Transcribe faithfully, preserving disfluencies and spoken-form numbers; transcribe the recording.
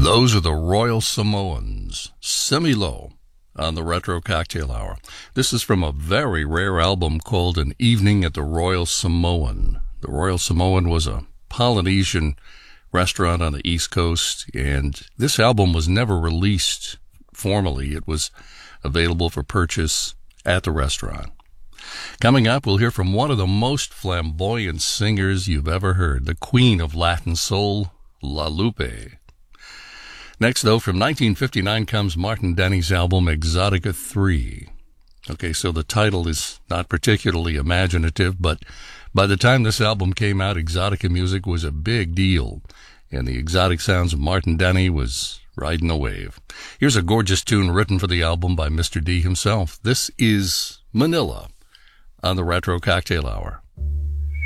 Those are the Royal Samoans, Semi-Low, on the Retro Cocktail Hour. This is from a very rare album called An Evening at the Royal Samoan. The Royal Samoan was a Polynesian restaurant on the East Coast, and this album was never released formally. It was available for purchase at the restaurant. Coming up, we'll hear from one of the most flamboyant singers you've ever heard, the queen of Latin soul, La Lupe. Next, though, from nineteen fifty-nine comes Martin Denny's album Exotica three. Okay, so the title is not particularly imaginative, but by the time this album came out, exotica music was a big deal, and the exotic sounds of Martin Denny was riding a wave. Here's a gorgeous tune written for the album by Mister D himself. This is Manila on the Retro Cocktail Hour.